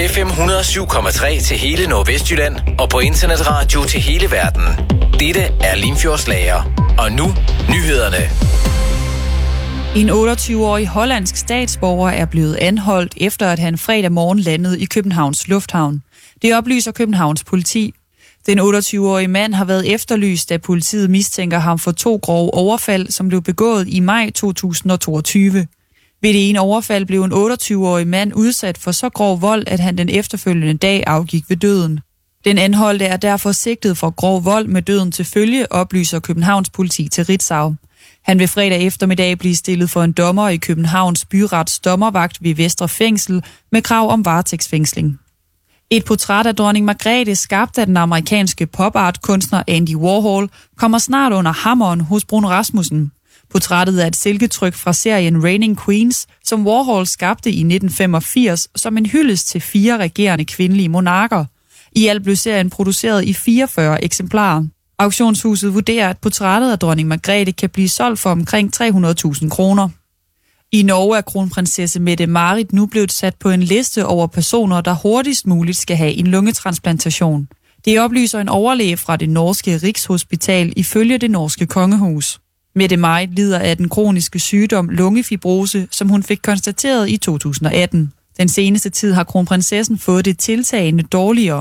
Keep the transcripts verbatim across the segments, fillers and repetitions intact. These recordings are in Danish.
F M et hundrede og syv komma tre til hele Nordvestjylland og på internetradio til hele verden. Dette er Limfjordslager. Og nu, nyhederne. En otteogtyve-årig hollandsk statsborger er blevet anholdt, efter at han fredag morgen landede i Københavns Lufthavn. Det oplyser Københavns politi. Den otteogtyve-årige mand har været efterlyst, da politiet mistænker ham for to grove overfald, som blev begået i maj to tusind og toogtyve. Ved det ene overfald blev en otteogtyve-årig mand udsat for så grov vold, at han den efterfølgende dag afgik ved døden. Den anholdte er derfor sigtet for grov vold med døden til følge, oplyser Københavns politi til Ritzau. Han vil fredag eftermiddag blive stillet for en dommer i Københavns Byrets dommervagt ved Vestre Fængsel med krav om varetægtsfængsling. Et portræt af dronning Margrethe, skabt af den amerikanske pop-art-kunstner Andy Warhol, kommer snart under hammeren hos Bruno Rasmussen. Portrættet er et silketryk fra serien Reigning Queens, som Warhol skabte i nitten femogfirs som en hyldest til fire regerende kvindelige monarker. I alt blev serien produceret i fireogfyrre eksemplarer. Auktionshuset vurderer, at portrættet af dronning Margrethe kan blive solgt for omkring tre hundrede tusind kroner. I Norge er kronprinsesse Mette-Marit nu blevet sat på en liste over personer, der hurtigst muligt skal have en lungetransplantation. Det oplyser en overlæge fra det norske Rigshospital ifølge det norske kongehus. Mette-Marit lider af den kroniske sygdom lungefibrose, som hun fik konstateret i to tusind og atten. Den seneste tid har kronprinsessen fået det tiltagende dårligere.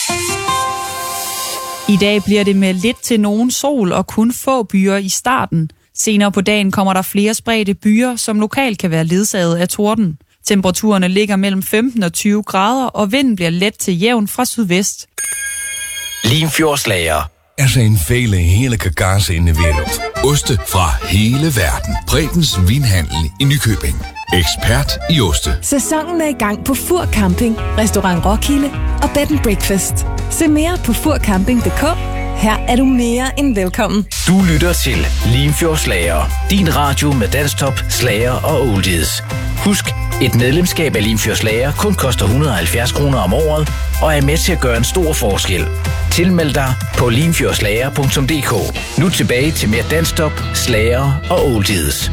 I dag bliver det med lidt til nogen sol og kun få byer i starten. Senere på dagen kommer der flere spredte byer, som lokalt kan være ledsaget af torden. Temperaturerne ligger mellem femten og tyve grader, og vinden bliver let til jævn fra sydvest. Limfjordslager. Er zijn vele heerlijke kazen in de wereld. Oste fra hele verden. Bredens Vinhandel i Nykøbing. Ekspert i oste. Sæsonen er i gang på Fur Camping, Restaurant Roskilde og Bed and Breakfast. Se mere på fur camping punktum d k. Her er du mere end velkommen. Du lytter til Limfjordslager. Din radio med dansktop, slager og oldies. Husk, et medlemskab af Limfjordslager kun koster et hundrede og halvfjerds kroner om året og er med til at gøre en stor forskel. Tilmeld dig på limfjordslager punktum d k. Nu tilbage til mere dansktop, slager og oldies.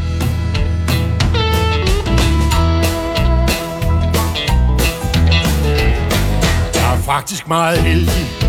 Jeg er faktisk meget heldig.